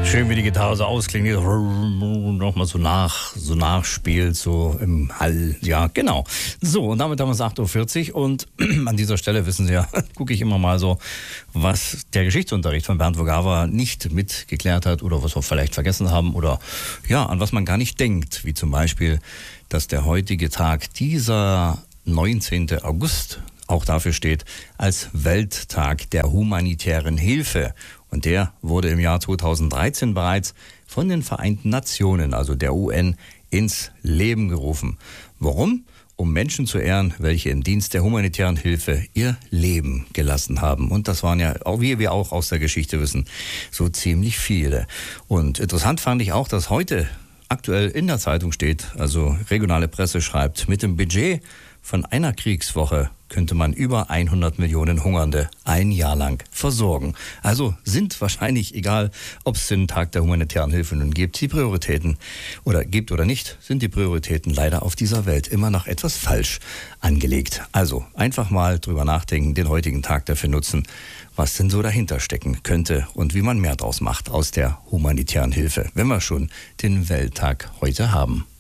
Schön, wie die Gitarre so ausklingt, nochmal so nachspielt, so im Hall. Ja, genau. So, und damit haben wir es 8.40 Uhr und an dieser Stelle, wissen Sie ja, gucke ich immer mal so, was der Geschichtsunterricht von Bernd Vogava nicht mitgeklärt hat oder was wir vielleicht vergessen haben oder ja, an was man gar nicht denkt, wie zum Beispiel, dass der heutige Tag, dieser 19. August, auch dafür steht als Welttag der humanitären Hilfe. Und der wurde im Jahr 2013 bereits von den Vereinten Nationen, also der UN, ins Leben gerufen. Warum? Um Menschen zu ehren, welche im Dienst der humanitären Hilfe ihr Leben gelassen haben. Und das waren ja, auch wie wir auch aus der Geschichte wissen, so ziemlich viele. Und interessant fand ich auch, dass heute aktuell in der Zeitung steht, also regionale Presse schreibt, mit dem Budget von einer Kriegswoche könnte man über 100 Millionen Hungernde ein Jahr lang versorgen. Also sind wahrscheinlich, egal ob es den Tag der humanitären Hilfe nun gibt, die Prioritäten oder gibt oder nicht, sind die Prioritäten leider auf dieser Welt immer noch etwas falsch angelegt. Also einfach mal drüber nachdenken, den heutigen Tag dafür nutzen, was denn so dahinter stecken könnte und wie man mehr draus macht aus der humanitären Hilfe, wenn wir schon den Welttag heute haben.